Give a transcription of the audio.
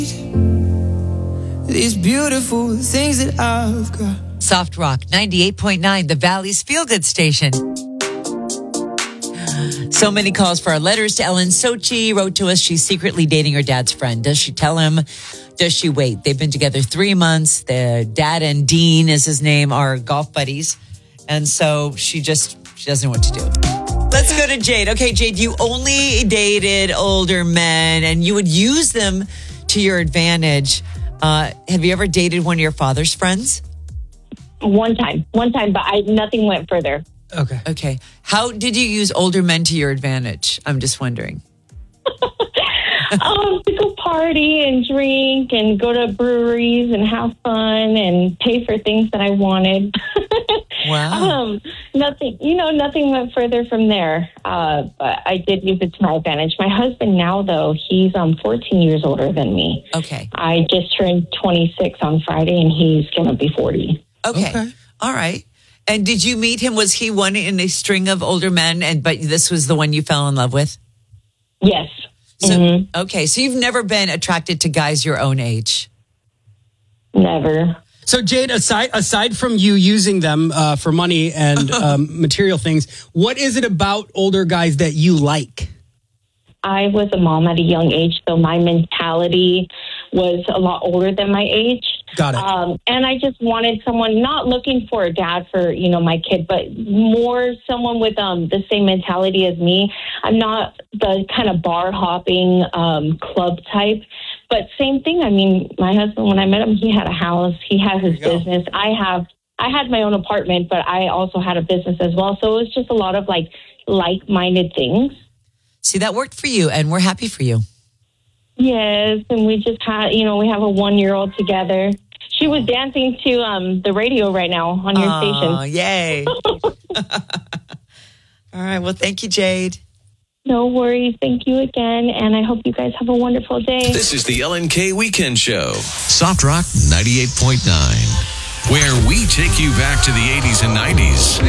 these beautiful things that I've got. Soft Rock 98.9, the Valley's feel-good station. So many calls for our letters to Ellen. Sochi wrote to us she's secretly dating her dad's friend. Does she tell him? Does she wait? They've been together 3 months. The dad and Dean is his name, are golf buddies. And so she doesn't know what to do. Let's go to Jade. Okay, Jade, you only dated older men and you would use them to your advantage. Have you ever dated one of your father's friends? One time, but nothing went further. Okay. How did you use older men to your advantage? I'm just wondering. To go party and drink and go to breweries and have fun and pay for things that I wanted. Wow. Nothing went further from there. But I did use it to my advantage. My husband now, though, he's 14 years older than me. Okay. I just turned 26 on Friday and he's going to be 40. Okay. All right. And did you meet him? Was he one in a string of older men, but this was the one you fell in love with? Yes. So, Okay. So you've never been attracted to guys your own age? Never. So Jade, aside from you using them for money and material things, what is it about older guys that you like? I was a mom at a young age, so my mentality was a lot older than my age. Got it. And I just wanted someone, not looking for a dad for, my kid, but more someone with the same mentality as me. I'm not the kind of bar hopping club type, but same thing. I mean, my husband, when I met him, he had a house, he had his business. I had my own apartment, but I also had a business as well. So it was just a lot of like-minded things. See, that worked for you, and we're happy for you. Yes, and we just had, we have a 1-year-old together. She was dancing to the radio right now on your station. Oh, yay. All right, well, thank you, Jade. No worries. Thank you again, and I hope you guys have a wonderful day. This is the Ellen K Weekend Show. Soft Rock 98.9, where we take you back to the 80s and 90s.